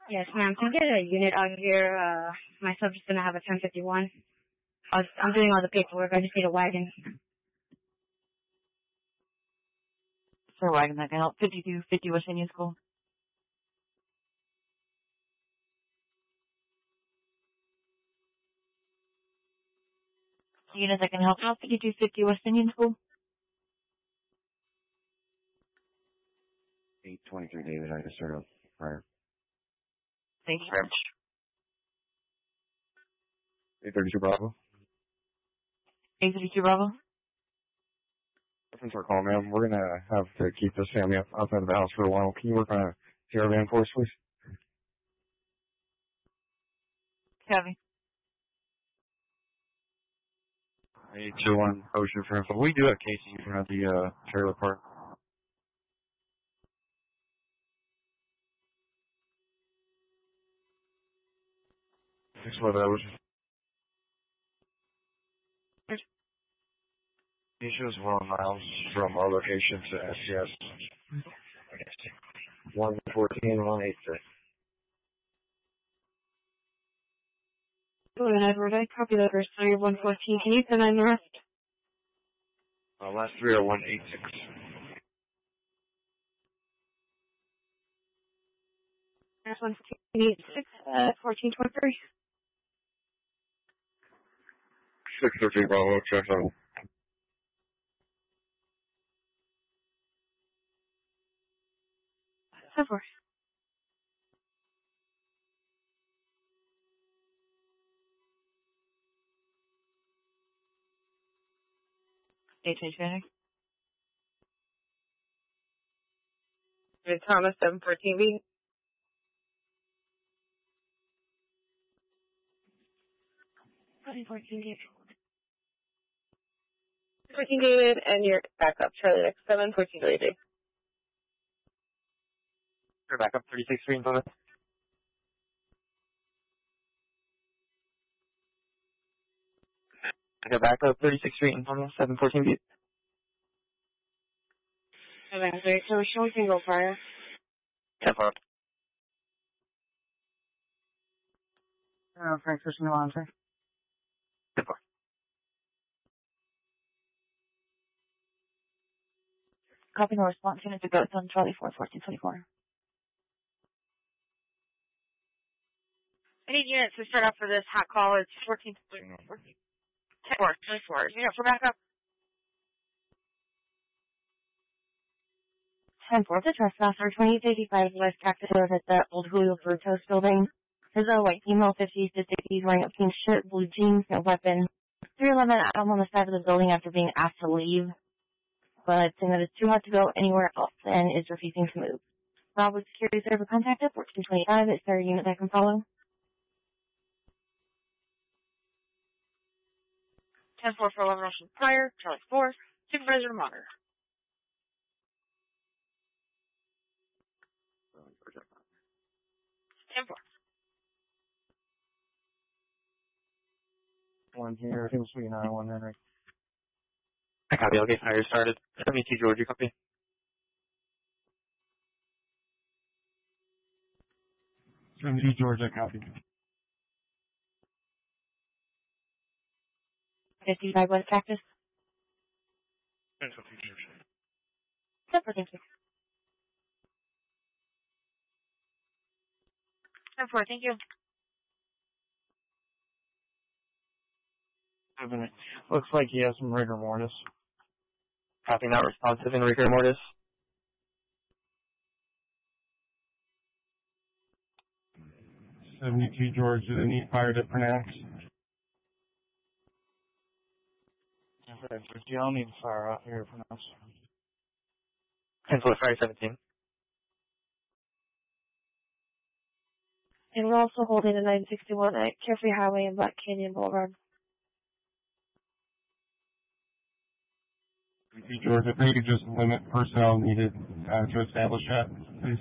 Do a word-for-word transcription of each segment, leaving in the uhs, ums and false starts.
Yes, ma'am. Can I get a unit out here? Uh, my subject's gonna have a ten fifty-one. I was, I'm doing all the paperwork. I just need a wagon. Sir Wagon, that can help. fifty-two fifty West Indian School. Unit that can help out. fifty-two fifty West Indian School. eight twenty-three David, I just started prior. Thank you very much. eight thirty-two Bravo. eight thirty-two Bravo. Different our call, ma'am. We're gonna have to keep this family up outside of the house for a while. Can you work on a caravan for us, please? Copy. eight two one Ocean for info. We do have casing around the uh, trailer park. six eleven Ocean. He shows one miles from our location to S C S. one fourteen, one eighty-six. Go ahead, Edward. I copy that verse three of one fourteen. Can you send that north? Uh, last three are one eighty-six. That's one fourteen eighty-six, uh, fourteen twenty-three. six thirteen Bravo, check out. So forth. H H Panic. Thomas, seven fourteen B. seven fourteen B. fourteen David, and your backup, Charlie X, seven fourteen David. You're back up thirty-six Street in Plymouth. I got back up thirty-six Street in Plymouth, seven fourteen B. seven three, so we should can go prior. ten four. Uh, Frank Christian Alonso. ten four. Copy no response. Unit to go. It's on Charlie four, fourteen twenty-four. I need units to start off for this hot call. It's fourteen twenty-four. ten four, twenty-four. Unit for backup. ten four. The trespasser, twenty-eight eighty-five West Cactus Road at the old Julio Frutos building. There's a white female, fifties to sixties, wearing a pink shirt, blue jeans, no weapon. three eleven Adam on the side of the building after being asked to leave, but saying that it's too hot to go anywhere else and is refusing to move. Bravo Security Server contacted, fourteen twenty-five. Is there a unit that can follow? ten four for eleven Ocean prior, Charlie four, supervisor to monitor. ten four. One here, Hill Suite nine one Henry. I copy. I'll get fire started. seventy-two George, you copy? seventy-two George, I copy. fifty-five West Cactus. fifty-two George. Super, thank you. ten four, thank you. Looks like he has some rigor mortis. Copy, not responsive in rigor mortis. seventy-two George, do they need fire to pronounce? Yeah, I'll need fire out here to pronounce. ten four, fire seventeen. And we're also holding a nine sixty-one at Carefree Highway and Black Canyon Boulevard. George, if they could just limit personnel needed uh, to establish that, please.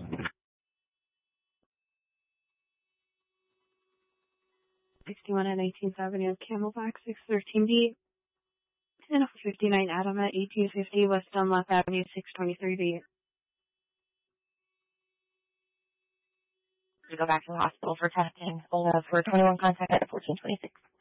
sixty-one at eighteenth Avenue, Camelback, six thirteen B. And fifty-nine Adam at eighteen fifty West Dunlap Avenue, six twenty-three B. to go back to the hospital for testing. Hold up for twenty-one contact at fourteen twenty-six.